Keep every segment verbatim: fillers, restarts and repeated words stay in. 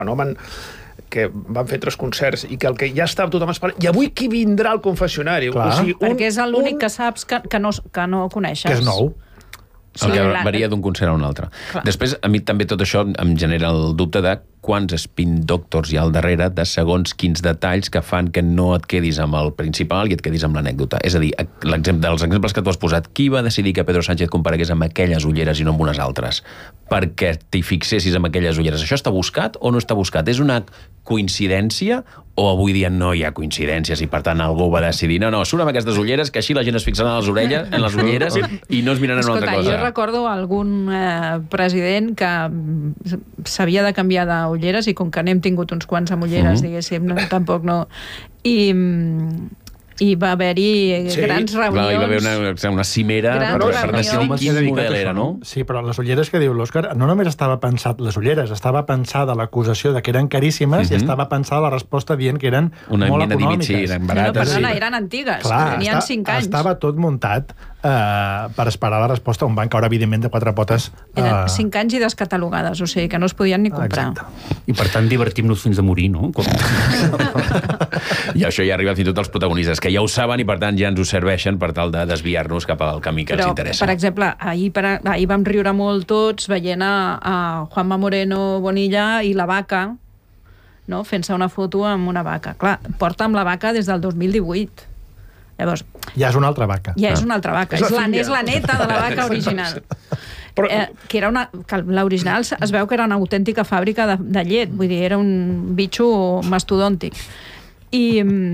fenomen que van fer tres concerts i que el que ja estava tothom esperant, i avui qui vindrà al confessionari? Clar. O sigui, un, Perquè és l'únic un... que saps que, que, no, que no coneixes. Que és nou. Sí, el que la... varia d'un concert a un altre. Clar. Després, a mi també tot això em genera el dubte de quants spin doctors hi ha al darrere de segons quins detalls que fan que no et quedis amb el principal i et quedis amb l'anècdota. És a dir, l'exemple, dels exemples que tu has posat, qui va decidir que Pedro Sánchez comparegués amb aquelles ulleres i no amb unes altres? Perquè t'hi fixessis amb aquelles ulleres. Això està buscat o no està buscat? És una coincidència o avui dia no hi ha coincidències i per tant algú va decidir no, no, surt amb aquestes ulleres que així la gent es fixarà en les orelles, en les ulleres i no es miraran una altra cosa. Jo recordo algun eh, president que s'havia de canviar d'ulleres i com que n'hem tingut uns quants amb ulleres, mm-hmm. diguéssim, no, tampoc no... I... i va haver-hi sí, grans reunions... Clar, hi va haver una, una cimera per, per decidir quin model era, no? Sí, però les ulleres que diu l'Òscar no només estava pensat les ulleres, estava pensada l'acusació de que eren caríssimes mm-hmm. i estava pensada la resposta dient que eren una molt econòmiques. Sí, eren barates. No, no, perdona, sí. eren antigues, clar, tenien està, cinc anys. Estava tot muntat eh, per esperar la resposta a un banc que ara, evidentment, de quatre potes... Eh... Eren cinc anys i descatalogades, o sigui que no es podien ni comprar. Exacte. I per tant divertim-nos fins a morir, no? Com... I això ja arriba fins i tot als protagonistes, que ja ho saben i per tant ja ens ho serveixen per tal de desviar-nos cap al camí que Però, els interessa. per exemple, ahir, per, ahir vam riure molt tots veient a, a Juanma Moreno Bonilla i la vaca, no? Fent-se una foto amb una vaca. Clar, porta amb la vaca des del dos mil divuit. Llavors... Ja és una altra vaca. Ja és una altra vaca. És És la la, és la neta de la vaca original. Però... Eh, que era una, que l'original es veu que era una autèntica fàbrica de, de llet. Vull dir, era un bitxo mastodòntic. I...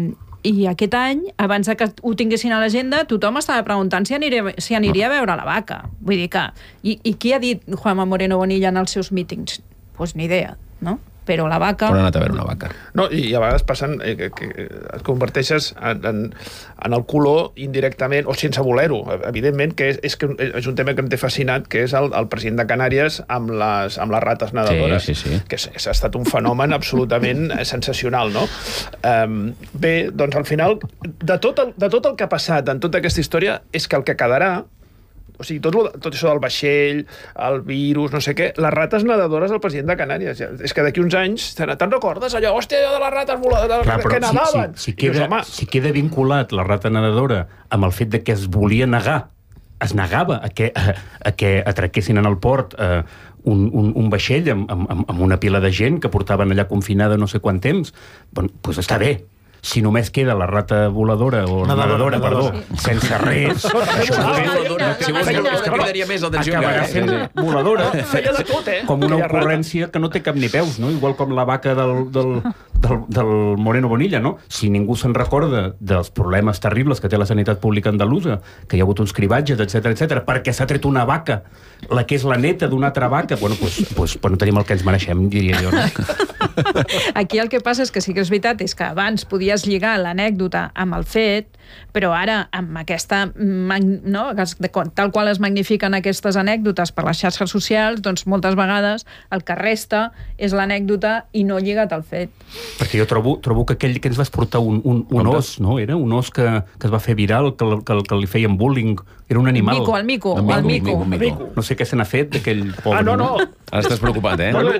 I aquest any, abans que ho tinguessin a l'agenda, tothom estava preguntant si aniria, si aniria a veure la vaca. Vull dir que... I, i qui ha dit Juanma Moreno Bonilla en els seus mítings? Doncs pues ni idea, no? Però la vaca... Però ha anat a veure una vaca. No, i a vegades passen eh, que, que et converteixes en, en, en el color indirectament, o sense voler-ho, evidentment, que és, és, que és un tema que em té fascinat, que és el, el president de Canàries amb les, amb les rates nedadores, sí, sí, sí. que és, és, ha estat un fenomen absolutament sensacional, no? Um, bé, doncs al final, de tot, el, de tot el que ha passat en tota aquesta història, és que el que quedarà, o sigui, tot, lo, tot això del vaixell, el virus, no sé què, les rates nedadores del president de Canàries. És que d'aquí uns anys, te'n recordes allò, hòstia, allò de les rates voladores Clar, que nadaven? Si, si, si, queda, dius, si queda vinculat la rata nedadora amb el fet de que es volia negar, es negava a que, a, a que atraquessin en el port eh, un, un, un vaixell amb, amb, amb una pila de gent que portaven allà confinada no sé quant temps, doncs pues està bé. Si només queda la rata voladora o nedadora, perdó, sí. sense res... Això voladora, si vols que no cridaria més l'atenció. Acabarà sent voladora Feia de tot, eh? com una ocurrència que no té cap ni peus, no? Igual com la vaca del, del, del, del Moreno Bonilla, no? Si ningú se'n recorda dels problemes terribles que té la sanitat pública andalusa, que hi ha hagut uns cribatges, etcètera, etcètera, perquè s'ha tret una vaca, la que és la neta d'una altra vaca, bueno, doncs pues, pues, no tenim el que ens mereixem, diria jo, no? Aquí el que passa és que sí que és veritat, és que abans podies lligar l'anècdota amb el fet, però ara amb aquesta, no, tal qual es magnifiquen aquestes anècdotes per les xarxes socials, doncs moltes vegades el que resta és l'anècdota i no lligat al fet. Perquè jo trobo, trobo que aquell que ens vas portar un, un, un os, no? Era un os que, que es va fer viral, que, que, que li feien bullying, era un animal. El mico, el mico, el mico. El mico. El mico. No sé què se n'ha fet d'aquell pobre. Ah, no, no. Ara estàs preocupat, eh? No, no,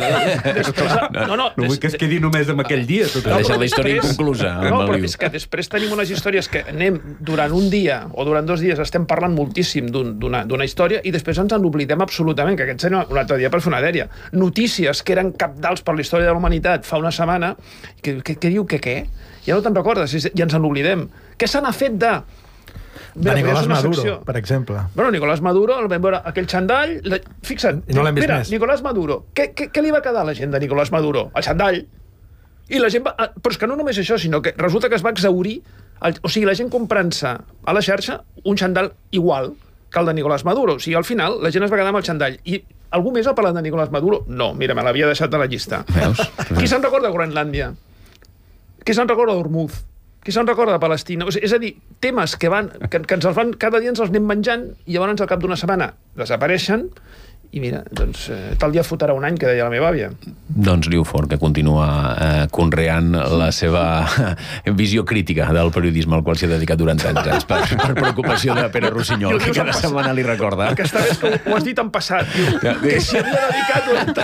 no, no, no vull que es quedi només amb aquell dia. Tot ha deixat la història inconclusa. No, però és que després tenim unes històries que anem durant un dia o durant dos dies estem parlant moltíssim d'una història i després ens en oblidem absolutament, que aquest seria un altre dia per fer una dèria. Notícies que eren cabdals per la història de la humanitat fa una setmana, que, que, que diu que què? Ja no te'n recordes, i ens en oblidem. Què se n'ha fet de... De Nicolás Maduro, per exemple. Bueno, Nicolás Maduro, el vam veure aquell xandall... La... Fixa't, no l'hem vist mira, més. Nicolás Maduro. Què, què, què li va quedar a la gent de Nicolás Maduro? El xandall. I la gent va... Però és que no només això, sinó que resulta que es va exhaurir... El... O sigui, la gent comprant-se a la xarxa un xandall igual que el de Nicolás Maduro. O sigui, al final, la gent es va quedar amb el xandall. I algú més ha parlat de Nicolás Maduro? No, mira, me l'havia deixat a la llista. Veus? Qui se'n recorda de Groenlàndia? Qui se'n recorda d'Ormuz? Qui se'n recorda de Palestina? O sigui, és a dir, temes que, van, que, que ens els van, cada dia ens els anem menjant i llavors al cap d'una setmana desapareixen i mira, doncs eh, tal dia fotrà un any, que deia la meva àvia. Doncs Liufort, que continua eh, conreant la seva visió crítica del periodisme al qual s'ha dedicat durant tants anys per, per preocupació de Pere Rossinyol, que cada setmana li recorda. Aquesta vez que ho has dit en passat, diu, que s'hi havia dedicat durant